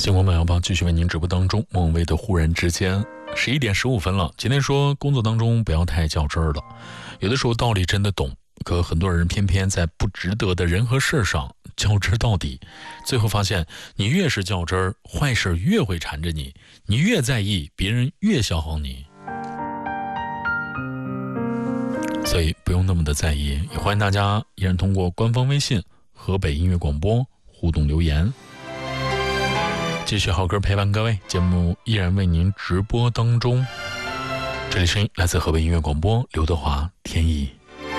星光晚报报继续为您直播当中，孟薇的忽然之间，11点15分了。今天说工作当中不要太较真儿了，有的时候道理真的懂，可很多人偏偏在不值得的人和事上较真到底，最后发现你越是较真儿，坏事越会缠着你，你越在意，别人越消耗你。所以不用那么的在意，也欢迎大家依然通过官方微信河北音乐广播互动留言。继续好歌陪伴各位，节目依然为您直播当中。这里声音来自河北音乐广播，刘德华、天意。